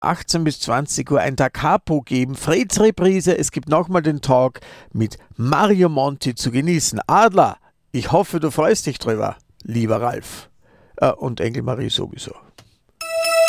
18 bis 20 Uhr ein Da Capo geben. Freds Reprise, es gibt nochmal den Talk mit Mario Monti zu genießen. Adler, ich hoffe, du freust dich drüber, lieber Ralf. Und Engelmarie sowieso.